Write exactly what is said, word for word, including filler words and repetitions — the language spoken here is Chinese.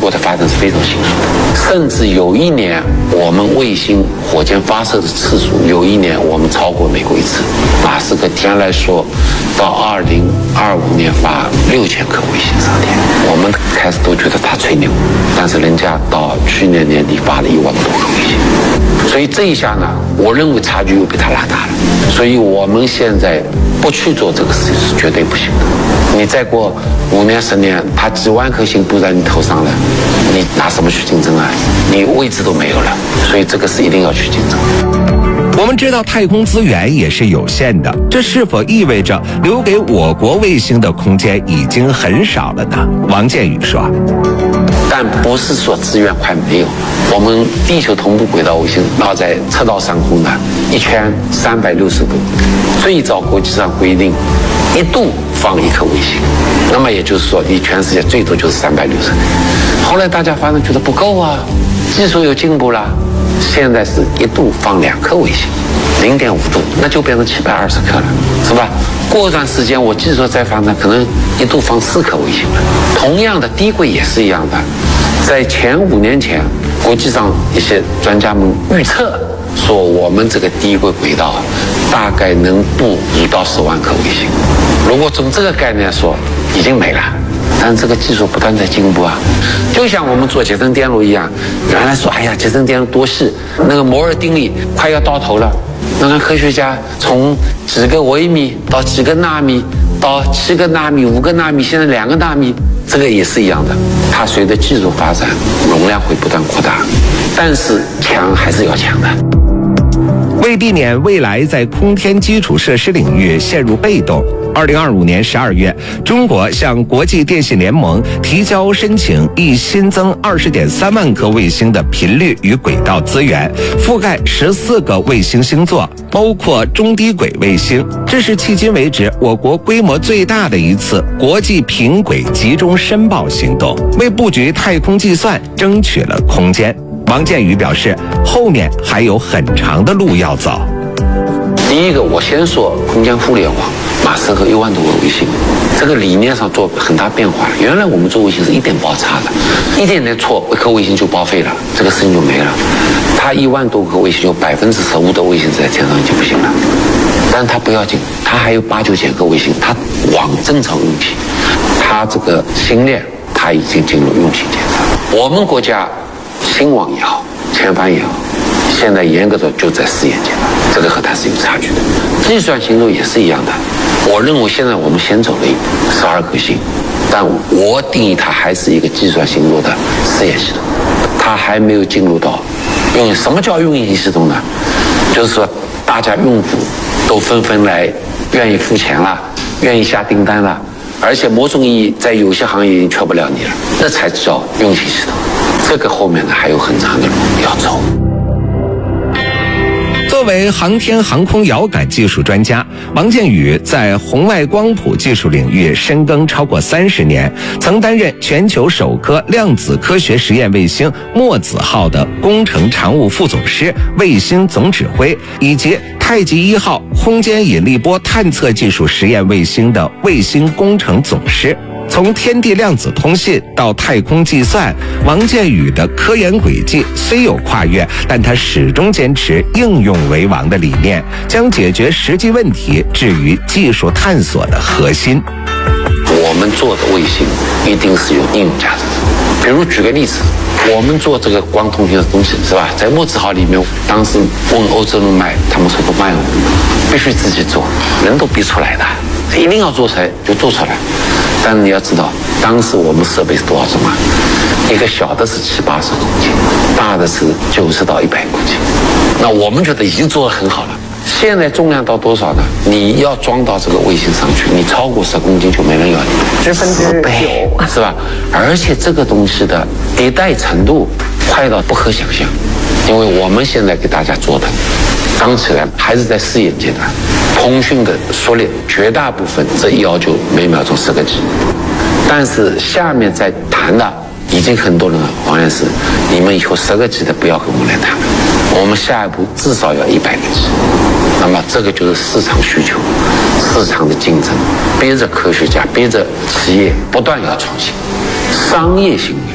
国的发展是非常迅速的，甚至有一年我们卫星火箭发射的次数，有一年我们超过美国一次。马斯克原来说到二零二五年发六千颗卫星上天，我们开始都觉得他吹牛，但是人家到去年年底发了一万多颗卫星，所以这一下呢，我认为差距又被他拉大了。所以我们现在不去做这个事情是绝对不行的。你再过五年十年，他几万颗星布在你头上了，你拿什么去竞争啊？你位置都没有了，所以这个是一定要去竞争。 我们知道太空资源也是有限的，这是否意味着留给我国卫星的空间已经很少了呢？王建宇说， 但不是说资源快没有。我们地球同步轨道卫星绕在赤道上空的一圈三百六十度，最早国际上规定一度放一颗卫星，那么也就是说你全世界最多就是三百六十。后来大家发现觉得不够啊，技术有进步了，现在是一度放两颗卫星，零点五度，那就变成七百二十颗了，是吧？过一段时间我技术再发展，可能一度放四颗卫星了。同样的低轨也是一样的，在前五年前，国际上一些专家们预测说，我们这个低轨轨道大概能布五到十万颗卫星。如果从这个概念说，已经没了。但这个技术不断在进步啊，就像我们做集成电路一样，原来说哎呀集成电路多细，那个摩尔定律快要到头了，那个科学家从几个微米到几个纳米到七个纳米五个纳米，现在两个纳米，这个也是一样的，它随着技术发展容量会不断扩大，但是强还是要强的。 为避免未来在空天基础设施领域陷入被动，二零二五年十二月，中国向国际电信联盟提交申请，亦新增二十点三万颗卫星的频率与轨道资源，覆盖十四个卫星星座，包括中低轨卫星。这是迄今为止我国规模最大的一次国际频轨集中申报行动，为布局太空计算争取了空间。王建宇表示，后面还有很长的路要走。 第一个，我先说空间互联网，马斯克一万多个卫星，这个理念上做很大变化。原来我们做卫星是一点报差的，一点点错，一颗卫星就报废了，这个事情就没了。他一万多个卫星，有百分之十五的卫星在天上就不行了，但是他不要紧，他还有八九千个卫星，他往正常用期，他这个星链他已经进入用期阶段。我们国家星网也好，前帆也好，现在严格的就在试验阶段，这个和它是有差距的。计算星座也是一样的，我认为现在我们先走了一步，十二颗星，但我定义它还是一个计算星座的试验系统，它还没有进入到用。什么叫运营系统呢？就是说大家用户都纷纷来愿意付钱了，愿意下订单了，而且某种意义在有些行业已经缺不了你了，这才叫运行系统。这个后面呢还有很长的路要走。 作为航天航空遥感技术专家，王建宇在红外光谱技术领域深耕超过三十年，曾担任全球首颗量子科学实验卫星墨子号的工程常务副总师、卫星总指挥，以及太极一号空间引力波探测技术实验卫星的卫星工程总师。从天地量子通信到太空计算，王建宇的科研轨迹虽有跨越，但他始终坚持应用为王的理念，将解决实际问题置于技术探索的核心。 我们做的卫星一定是有应用价值的。比如举个例子，我们做这个光通信的东西是吧，在墨子号里面，当时问欧洲人卖，他们说不卖我们，必须自己做，人都逼出来的，一定要做出来就做出来。但是你要知道，当时我们设备是多少重啊？一个小的是七八十公斤，大的是九十到一百公斤。那我们觉得已经做得很好了。现在重量到多少呢？你要装到这个卫星上去，你超过十公斤就没人要你， 十分之九， 是吧？而且这个东西的迭代程度快到不可想象，因为我们现在给大家做的，刚起来还是在试验阶段。通讯的缩略绝大部分这要求每秒钟十个 G， 但是下面在谈的已经很多人了，王院士，你们以后十个 G 的不要跟我们来谈了，我们下一步至少要一百个 G。那么这个就是市场需求，市场的竞争，逼着科学家，逼着企业不断要创新，商业性